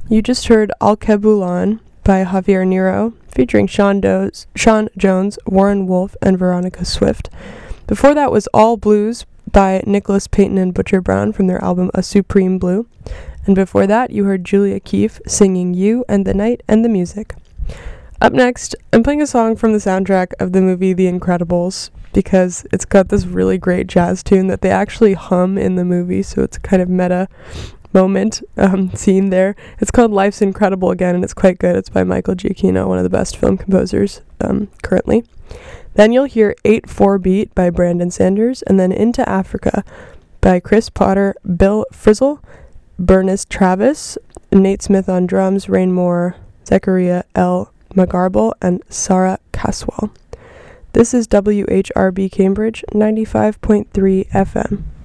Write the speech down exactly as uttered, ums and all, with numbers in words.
You just heard Al Kebulan by Javier Nero, featuring Sean, Does, Sean Jones, Warren Wolf, and Veronica Swift. Before that was All Blues by Nicholas Payton and Butcher Brown from their album A Supreme Blue. And before that, you heard Julia Keefe singing You and the Night and the Music. Up next, I'm playing a song from the soundtrack of the movie The Incredibles because it's got this really great jazz tune that they actually hum in the movie, so it's a kind of meta moment um, scene there. It's called Life's Incredible again, and it's quite good. It's by Michael Giacchino, one of the best film composers um, currently. Then you'll hear eight four Beat by Brandon Sanders, and then Into Africa by Chris Potter, Bill Frizzle, Bernice Travis, Nate Smith on drums, Rain Moore, Zechariah L. McGarble, and Sarah Caswell. This is W H R B Cambridge, ninety-five point three F M.